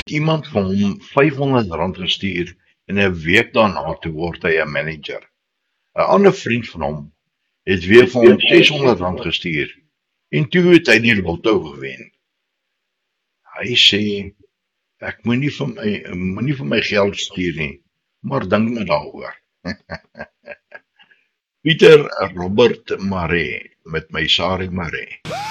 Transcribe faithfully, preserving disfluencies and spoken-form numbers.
het iemand vir hom vyfhonderd rand gestuur en 'n week daarna toe word hy 'n manager. 'n Ander vriend van hom het weer vir hom seshonderd rand gestuur en toe het hy die lotto gewen. Hy sê, ek moenie vir my moenie vir my geld stuur nie, maar dink maar daaroor. Pieter Robert Maree met my Sari Maree.